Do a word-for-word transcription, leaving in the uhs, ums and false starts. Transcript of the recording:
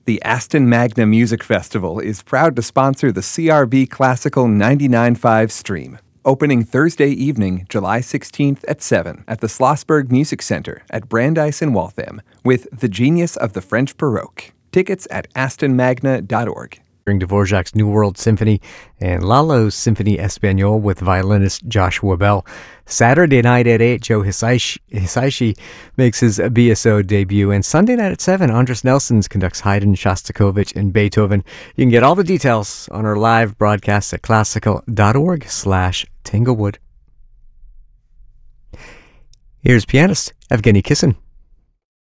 The Aston Magna Music Festival is proud to sponsor the C R B Classical ninety-nine point five stream, opening Thursday evening, July sixteenth at seven at the Schlossberg Music Center at Brandeis in Waltham with The Genius of the French Baroque. Tickets at aston magna dot org. During Dvorak's New World Symphony and Lalo's Symphony Espagnole with violinist Joshua Bell. Saturday night at eight, Joe Hisaishi, Hisaishi makes his B S O debut, and Sunday night at seven, Andres Nelsons conducts Haydn, Shostakovich, and Beethoven. You can get all the details on our live broadcast at classical.org slash Tanglewood. Here's pianist Evgeny Kissin.